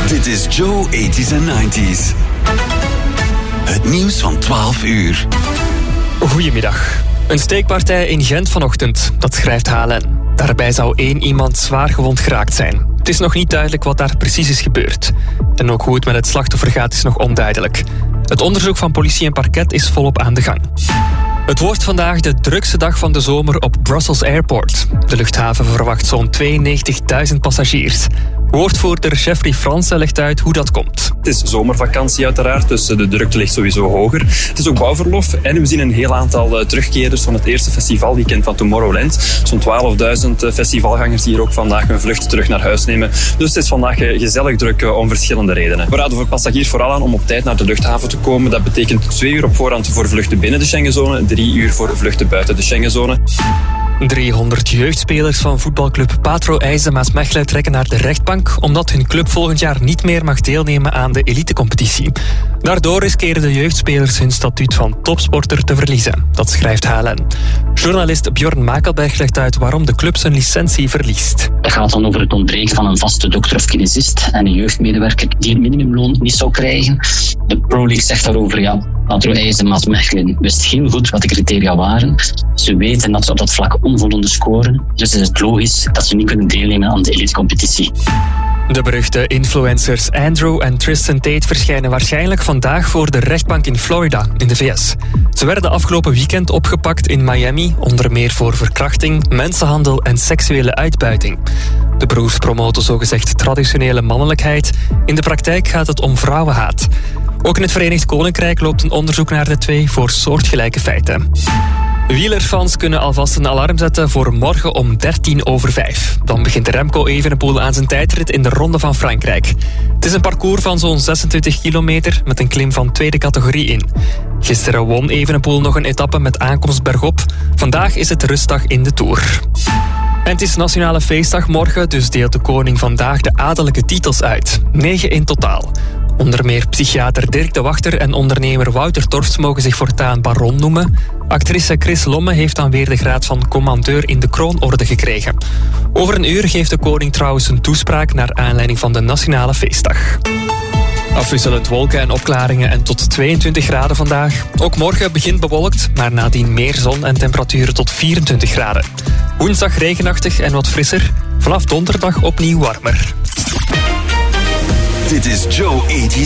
Dit is Joe 80s en 90s. Het nieuws van 12 uur. Goedemiddag. Een steekpartij in Gent vanochtend, dat schrijft HLN. Daarbij zou 1 iemand zwaar gewond geraakt zijn. Het is nog niet duidelijk wat daar precies is gebeurd. En ook hoe het met het slachtoffer gaat is nog onduidelijk. Het onderzoek van politie en parket is volop aan de gang. Het wordt vandaag de drukste dag van de zomer op Brussels Airport. De luchthaven verwacht zo'n 92.000 passagiers. Woordvoerder Jeffrey Fransen legt uit hoe dat komt. Het is zomervakantie uiteraard, dus de drukte ligt sowieso hoger. Het is ook bouwverlof en we zien een heel aantal terugkeerders van het eerste festivalweekend van Tomorrowland. Zo'n 12.000 festivalgangers die hier ook vandaag een vlucht terug naar huis nemen. Dus het is vandaag gezellig druk om verschillende redenen. We raden voor passagiers vooral aan om op tijd naar de luchthaven te komen. Dat betekent 2 uur op voorhand voor vluchten binnen de Schengenzone, 3 uur voor vluchten buiten de Schengenzone. 300 jeugdspelers van voetbalclub Patro IJzen Maasmechelen trekken naar de rechtbank omdat hun club volgend jaar niet meer mag deelnemen aan de elitecompetitie. Daardoor riskeren de jeugdspelers hun statuut van topsporter te verliezen. Dat schrijft HLN. Journalist Bjorn Makelberg legt uit waarom de club zijn licentie verliest. Het gaat dan over het ontbreken van een vaste dokter of kinesist en een jeugdmedewerker die het minimumloon niet zou krijgen. De Pro League zegt daarover, Patro IJzen Maasmechelen wist heel goed wat de criteria waren. Ze weten dat ze op dat vlak onvoldoende scoren, dus is het logisch dat ze niet kunnen deelnemen aan de elitecompetitie. De beruchte influencers Andrew en Tristan Tate verschijnen waarschijnlijk vandaag voor de rechtbank in Florida, in de VS. Ze werden afgelopen weekend opgepakt in Miami, onder meer voor verkrachting, mensenhandel en seksuele uitbuiting. De broers promoten zogezegd traditionele mannelijkheid. In de praktijk gaat het om vrouwenhaat. Ook in het Verenigd Koninkrijk loopt een onderzoek naar de twee voor soortgelijke feiten. Wielerfans kunnen alvast een alarm zetten voor morgen om 5:13. Dan begint Remco Evenepoel aan zijn tijdrit in de Ronde van Frankrijk. Het is een parcours van zo'n 26 kilometer met een klim van tweede categorie in. Gisteren won Evenepoel nog een etappe met aankomst bergop. Vandaag is het rustdag in de Tour. En het is Nationale Feestdag morgen, dus deelt de koning vandaag de adellijke titels uit. 9 in totaal. Onder meer psychiater Dirk de Wachter en ondernemer Wouter Torfts mogen zich voortaan baron noemen. Actrice Chris Lomme heeft dan weer de graad van commandeur in de kroonorde gekregen. Over een uur geeft de koning trouwens een toespraak naar aanleiding van de Nationale Feestdag. Afwisselend wolken en opklaringen en tot 22 graden vandaag. Ook morgen begint bewolkt, maar nadien meer zon en temperaturen tot 24 graden. Woensdag regenachtig en wat frisser. Vanaf donderdag opnieuw warmer. Dit is Joe 80s